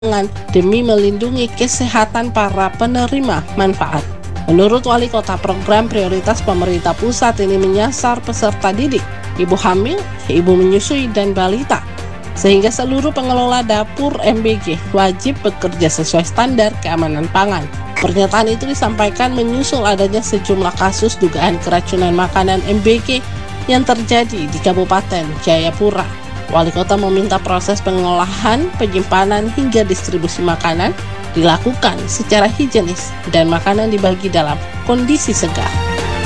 pangan demi melindungi kesehatan para penerima manfaat. Menurut Wali Kota, program prioritas pemerintah pusat ini menyasar peserta didik, ibu hamil, ibu menyusui, dan balita, sehingga seluruh pengelola dapur MBG wajib bekerja sesuai standar keamanan pangan. Pernyataan itu disampaikan menyusul adanya sejumlah kasus dugaan keracunan makanan MBG yang terjadi di Kabupaten Jayapura. Wali Kota meminta proses pengolahan, penyimpanan, hingga distribusi makanan dilakukan secara higienis dan makanan dibagi dalam kondisi segar.